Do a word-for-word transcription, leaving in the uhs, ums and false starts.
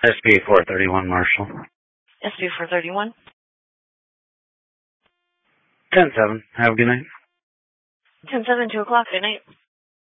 S P four thirty-one, Marshall. S P four thirty-one. ten seven. Have a good night. ten seven, two o'clock. Good night.